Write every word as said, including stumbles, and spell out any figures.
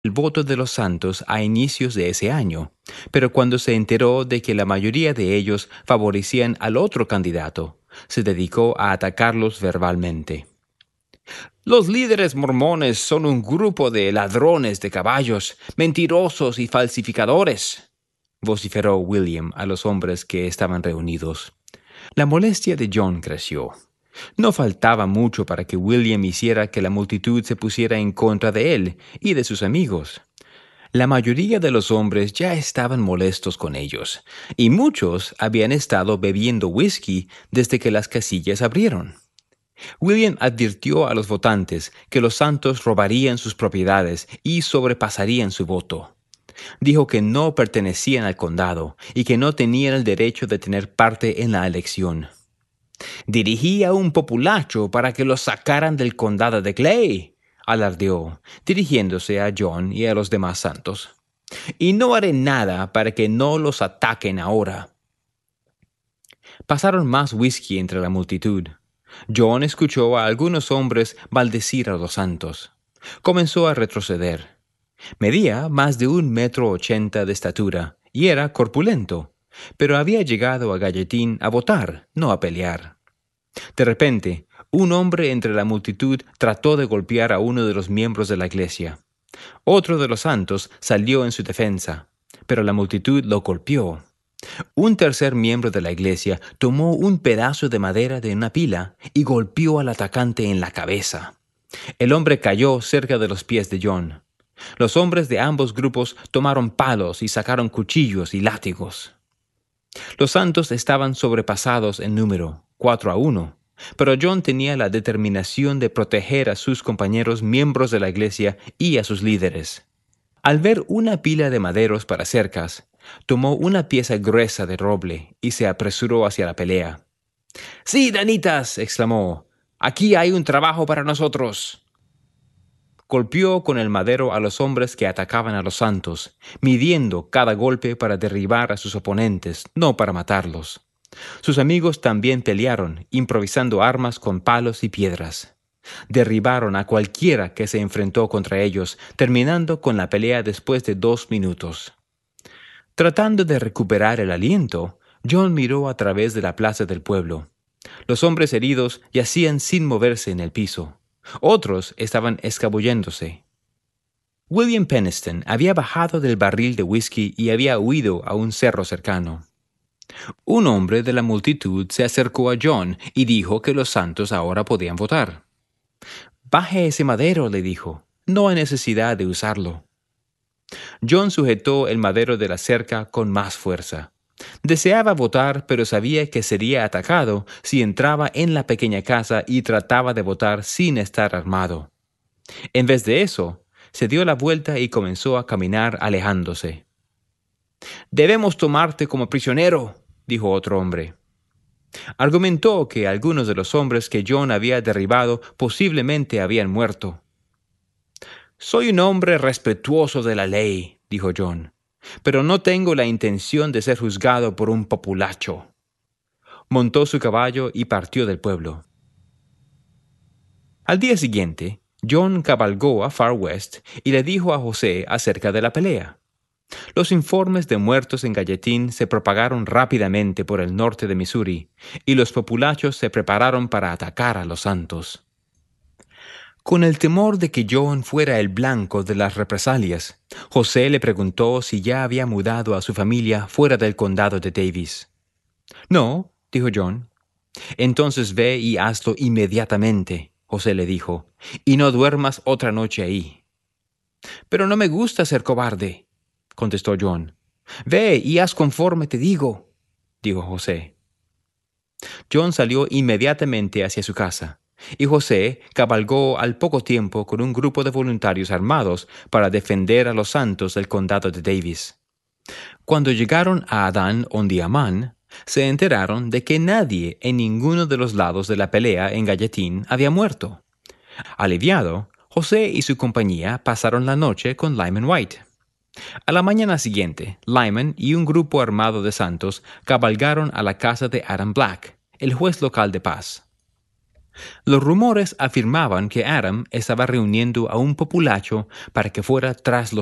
el voto de los santos a inicios de ese año, pero cuando se enteró de que la mayoría de ellos favorecían al otro candidato, se dedicó a atacarlos verbalmente. Los líderes mormones son un grupo de ladrones de caballos, mentirosos y falsificadores, vociferó William a los hombres que estaban reunidos. La molestia de John creció. No faltaba mucho para que William hiciera que la multitud se pusiera en contra de él y de sus amigos. La mayoría de los hombres ya estaban molestos con ellos, y muchos habían estado bebiendo whisky desde que las casillas abrieron. William advirtió a los votantes que los santos robarían sus propiedades y sobrepasarían su voto. Dijo que no pertenecían al condado y que no tenían el derecho de tener parte en la elección. Dirigí a un populacho para que los sacaran del condado de Clay, alardeó, dirigiéndose a John y a los demás santos. Y no haré nada para que no los ataquen ahora. Pasaron más whisky entre la multitud. John escuchó a algunos hombres maldecir a los santos. Comenzó a retroceder. Medía más de un metro ochenta de estatura y era corpulento, pero había llegado a Gallatin a votar, no a pelear. De repente, un hombre entre la multitud trató de golpear a uno de los miembros de la iglesia. Otro de los santos salió en su defensa, pero la multitud lo golpeó. Un tercer miembro de la iglesia tomó un pedazo de madera de una pila y golpeó al atacante en la cabeza. El hombre cayó cerca de los pies de John. Los hombres de ambos grupos tomaron palos y sacaron cuchillos y látigos. Los santos estaban sobrepasados en número, cuatro a uno, pero John tenía la determinación de proteger a sus compañeros miembros de la iglesia y a sus líderes. Al ver una pila de maderos para cercas, tomó una pieza gruesa de roble y se apresuró hacia la pelea. «¡Sí, danitas!», exclamó. «¡Aquí hay un trabajo para nosotros!». Golpeó con el madero a los hombres que atacaban a los santos, midiendo cada golpe para derribar a sus oponentes, no para matarlos. Sus amigos también pelearon, improvisando armas con palos y piedras. Derribaron a cualquiera que se enfrentó contra ellos, terminando con la pelea después de dos minutos. Tratando de recuperar el aliento, John miró a través de la plaza del pueblo. Los hombres heridos yacían sin moverse en el piso. Otros estaban escabulléndose. William Penniston había bajado del barril de whisky y había huido a un cerro cercano. Un hombre de la multitud se acercó a John y dijo que los santos ahora podían votar. «Baje ese madero», le dijo. «No hay necesidad de usarlo». John sujetó el madero de la cerca con más fuerza. Deseaba votar, pero sabía que sería atacado si entraba en la pequeña casa y trataba de votar sin estar armado. En vez de eso, se dio la vuelta y comenzó a caminar alejándose. «Debemos tomarte como prisionero», dijo otro hombre. Argumentó que algunos de los hombres que John había derribado posiblemente habían muerto. «Soy un hombre respetuoso de la ley», dijo John, «pero no tengo la intención de ser juzgado por un populacho». Montó su caballo y partió del pueblo. Al día siguiente, John cabalgó a Far West y le dijo a José acerca de la pelea. Los informes de muertos en Gallatin se propagaron rápidamente por el norte de Missouri, y los populachos se prepararon para atacar a los santos. Con el temor de que John fuera el blanco de las represalias, José le preguntó si ya había mudado a su familia fuera del condado de Davis. «No», dijo John. «Entonces ve y hazlo inmediatamente», José le dijo, «y no duermas otra noche ahí». «Pero no me gusta ser cobarde», contestó John. «Ve y haz conforme te digo», dijo José. John salió inmediatamente hacia su casa, y José cabalgó al poco tiempo con un grupo de voluntarios armados para defender a los santos del condado de Davis. Cuando llegaron a Adán-Ondiamán, se enteraron de que nadie en ninguno de los lados de la pelea en Gallatin había muerto. Aliviado, José y su compañía pasaron la noche con Lyman White. A la mañana siguiente, Lyman y un grupo armado de santos cabalgaron a la casa de Adam Black, el juez local de paz. Los rumores afirmaban que Adam estaba reuniendo a un populacho para que fuera tras los